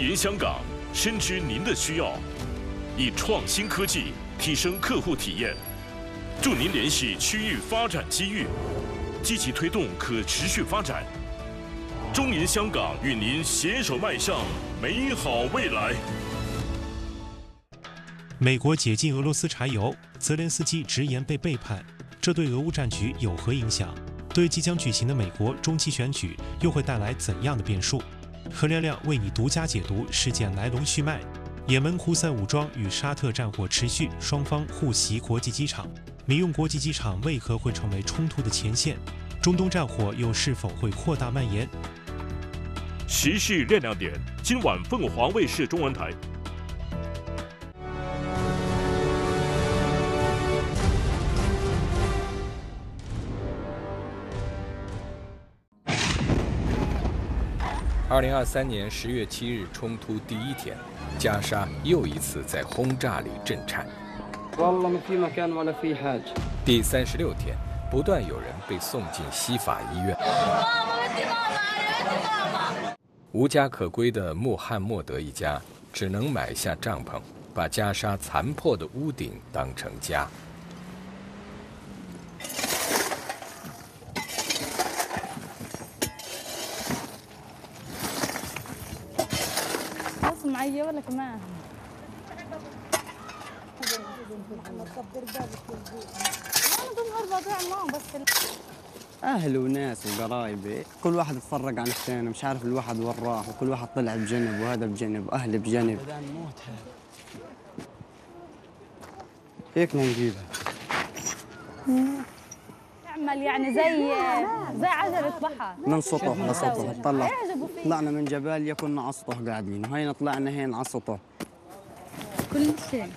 银香港深知您的需要，以创新科技提升客户体验，助您联系区域发展机遇，积极推动可持续发展。中银香港与您携手迈向美好未来。 美国解禁俄罗斯柴油，泽连斯基直言被背叛，这对俄乌战局有何影响？对即将举行的美国中期选举又会带来怎样的变数？何亮亮为你独家解读事件来龙去脉。也门胡塞武装与沙特战火持续，双方互袭国际机场。民用国际机场为何会成为冲突的前线？中东战火又是否会扩大蔓延？ 时事亮亮点，今晚凤凰卫视中文台。 2023年10月7日冲突第一天，加沙又一次在轰炸里震颤。第36天，不断有人被送进西法医院。无家可归的穆罕默德一家只能买下帐篷，把加沙残破的屋顶当成家。 معي ولا كمان أهل وناس وقرايبي كل واحد اتفرق عن الثاني مش عارف الواحد وين راح وكل واحد طلع بجنب وهذا بجنب وأهلي بجنب هيك نجيبها نعمل يعني زي عجلة بحر من سطح لسطح طلعنا من جبال كنا على السطح قاعدين وهينا طلعنا هين على السطح كل شيء.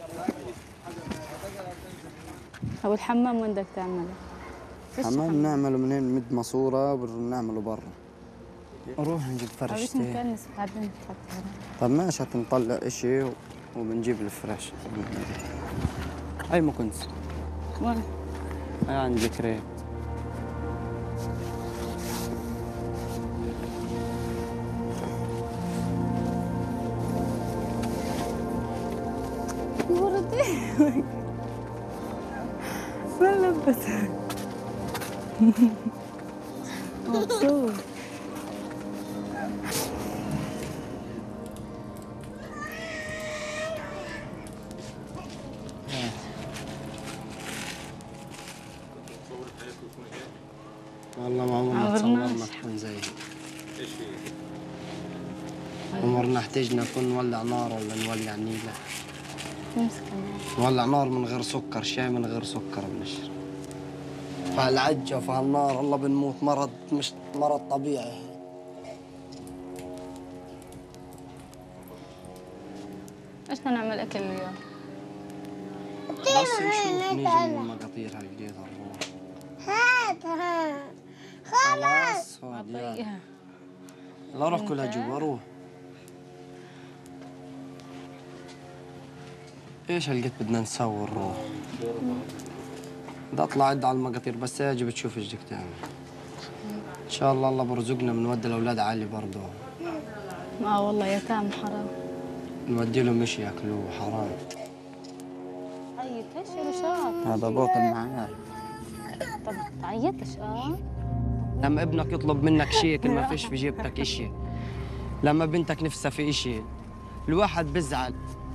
أو الحمام وين بدك تعمله؟ حمام نعمله منين مد ماسورة ونعمله برا نروح نجيب فرش مش مكنس بعدين تحطها. طب ماشي هتنطلع إشي وبنجيب الفرش هاي مكنس وين؟ هاي عندي كريت ما لبسها مبسوط والله ما عمرنا تصورنا تكون زي عمرنا احتجنا نكون نولع نار ولا نولع نيلة نولع نار من غير سكر شاي من غير سكر بنشرب فهالعجة وفهالنار الله بنموت مرض مش مرض طبيعي ايش بدنا نعمل اكل اليوم؟ بس نشوف نيجي من المقاطير هالجديدة نروح خلاص لا روح كلها جوا روح ايش هالقد بدنا نسوي نروح بدي اطلع عد على المقاطير بس اجي بتشوف ايش بدك تعمل ان شاء الله الله برزقنا بنودي الاولاد عالي برضه والله يتام حرام نودي لهم شيء ياكلوه حرام عيط ايش رشاط هذا بوطن معايا طب عيطش لما ابنك يطلب منك شيء كل ما فيش في جيبتك شيء لما بنتك نفسها في شيء الواحد بزعل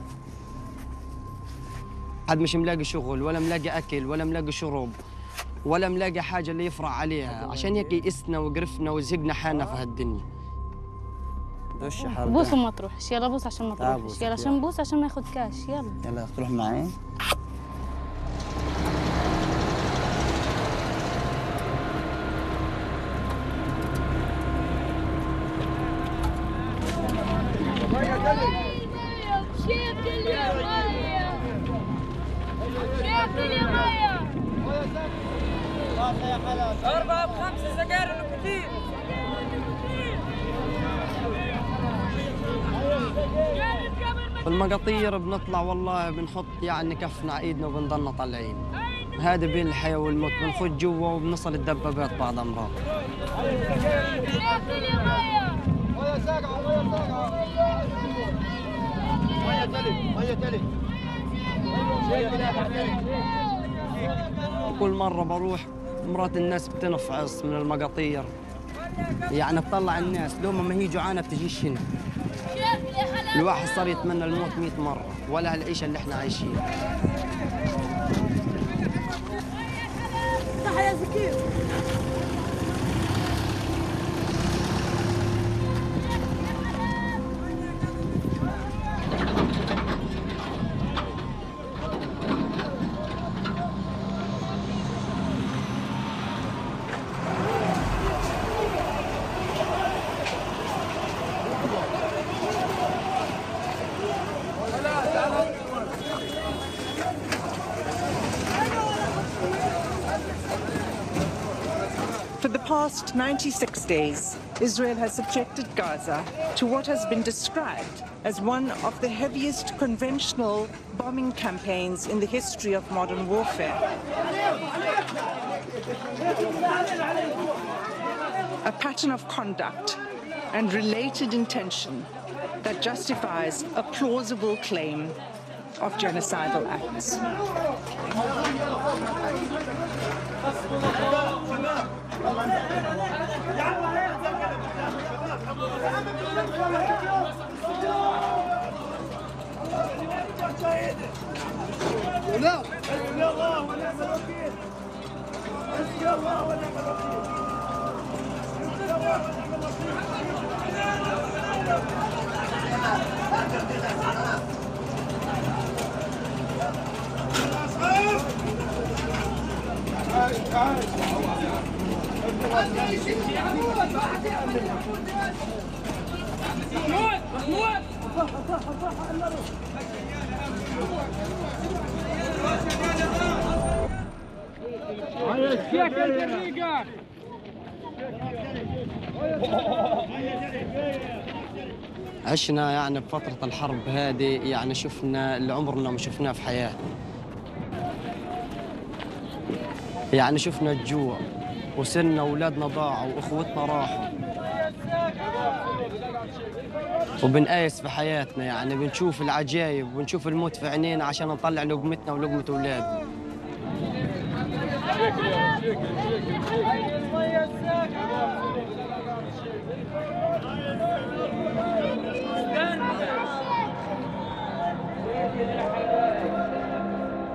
حد مش ملاقي شغل ولا ملاقي اكل ولا ملاقي شرب ولا ملاقي حاجه اللي يفرح عليها عشان هيك يئسنا وقرفنا وزهقنا حالنا في هالدنيا بوس وما تروحش يلا بوس عشان ما تروحش يلا عشان بوس عشان ما ياخذ كاش يلا تروح معي أربعة بخمسة سجاير كتير بالمقاطير بنطلع والله بنحط يعني كفنا على ايدنا وبنضلنا طالعين هذا بين الحياة والموت بنفوت جوا وبنصل الدبابات بعض أمراض كل مرة بروح مرات الناس بتنفعص من المقاطير، يعني تطلع الناس لو ما هي جوعانة بتجيش هنا. الواحد صار يتمنى الموت 100 مرة ولا هالعيشة اللي احنا عايشينها. صح يا زكير. For the past 96 days, Israel has subjected Gaza to what has been described as one of the heaviest conventional bombing campaigns in the history of modern warfare. A pattern of conduct and related intention that justifies a plausible claim of genocidal acts. عشنا يعني بفترة الحرب هذه، يعني شفنا اللي عمرنا ما شفناه في حياتنا. يعني شفنا الجوع وسرنا أولادنا ضاعوا وأخوتنا راحوا، وبنقايس في حياتنا، يعني بنشوف العجايب وبنشوف الموت في عينينا عشان نطلع لقمتنا ولقمة أولادنا.